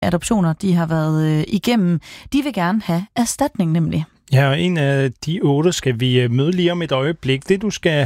adoptioner, de har været igennem, de vil gerne have erstatning nemlig. Ja, og en af de 8 skal vi møde lige om et øjeblik. Det du skal...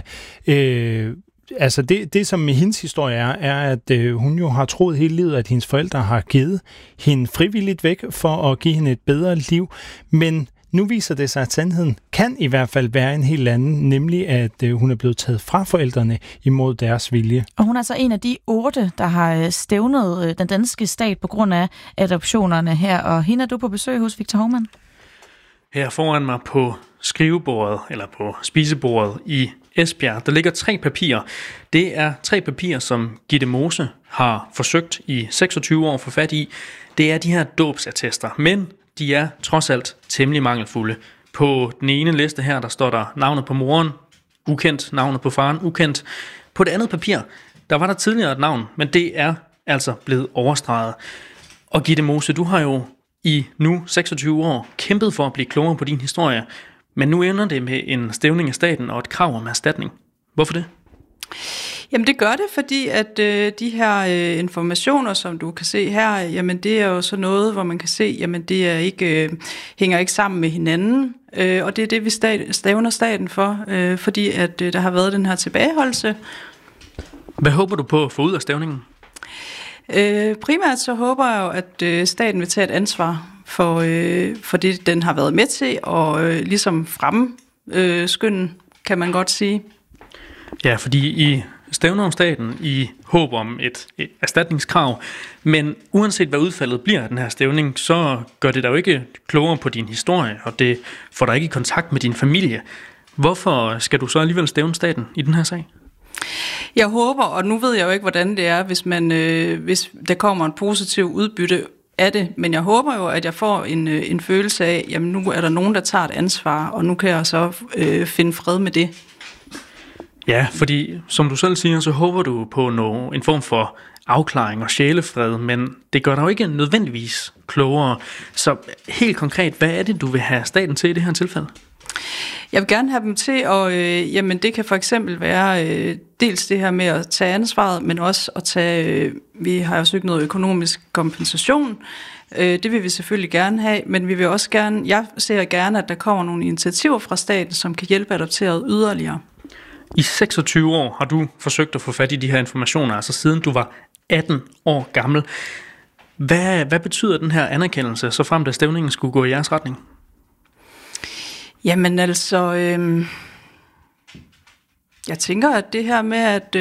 Altså det som med hendes historie er at hun jo har troet hele livet, at hendes forældre har givet hende frivilligt væk for at give hende et bedre liv. Men nu viser det sig, at sandheden kan i hvert fald være en helt anden, nemlig at hun er blevet taget fra forældrene imod deres vilje. Og hun er altså en af de 8, der har stævnet den danske stat på grund af adoptionerne her. Og hende er du på besøg hos Victor Hovmand? Her foran mig på skrivebordet, eller på spisebordet i Esbjerg, der ligger 3 papirer. Det er 3 papirer, som Gitte Mose har forsøgt i 26 år at få fat i. Det er de her dåbsattester, men de er trods alt temmelig mangelfulde. På den ene liste her, der står der navnet på moren, ukendt, navnet på faren, ukendt. På det andet papir, der var der tidligere et navn, men det er altså blevet overstreget. Og Gitte Mose, du har jo i nu 26 år kæmpet for at blive klogere på din historie, men nu ender det med en stævning af staten og et krav om erstatning. Hvorfor det? Jamen det gør det, fordi at de her informationer, som du kan se her, jamen det er jo så noget, hvor man kan se, jamen det er ikke, hænger ikke sammen med hinanden, og det er det, vi stævner staten for, fordi at der har været den her tilbageholdelse. Hvad håber du på at få ud af stævningen? Primært så håber jeg jo, at staten vil tage et ansvar for det, den har været med til, og ligesom fremskynde, kan man godt sige. Ja, fordi I stævner om staten i håb om et erstatningskrav, men uanset hvad udfaldet bliver af den her stævning, så gør det dig jo ikke klogere på din historie, og det får dig ikke i kontakt med din familie. Hvorfor skal du så alligevel stævne staten i den her sag? Jeg håber, og nu ved jeg jo ikke, hvordan det er, hvis der kommer en positiv udbytte af det, men jeg håber jo, at jeg får en følelse af, jamen nu er der nogen, der tager et ansvar, og nu kan jeg så finde fred med det. Ja, fordi som du selv siger, så håber du på en form for afklaring og sjælefred, men det gør dig jo ikke nødvendigvis klogere. Så helt konkret, hvad er det, du vil have staten til i det her tilfælde? Jeg vil gerne have dem til, og jamen det kan for eksempel være dels det her med at tage ansvaret, men også at tage, vi har jo søgt noget økonomisk kompensation. Det vil vi selvfølgelig gerne have, men vi vil også jeg ser gerne, at der kommer nogle initiativer fra staten, som kan hjælpe adopteret yderligere. I 26 år har du forsøgt at få fat i de her informationer, altså siden du var 18 år gammel. Hvad betyder den her anerkendelse, så frem til stævningen skulle gå i jeres retning? Jamen altså, jeg tænker, at det her med, at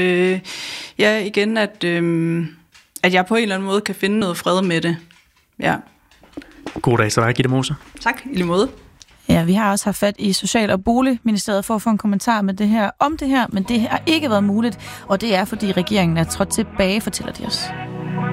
at jeg på en eller anden måde kan finde noget fred med det. Ja. God dag, så er Gitte Mose. Tak, i lige måde. Ja, vi har også haft fat i Social- og Boligministeriet for at få en kommentar med det her, om det her, men det har ikke været muligt, og det er, fordi regeringen er trådt tilbage, fortæller de os.